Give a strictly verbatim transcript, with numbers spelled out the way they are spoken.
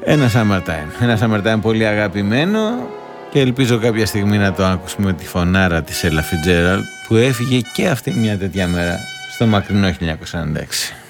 Ένα Summertime. Ένα Summertime πολύ αγαπημένο και ελπίζω κάποια στιγμή να το ακούσουμε τη φωνάρα της Ella Fitzgerald που έφυγε και αυτή μια τέτοια μέρα στο μακρινό χίλια εννιακόσια ενενήντα έξι.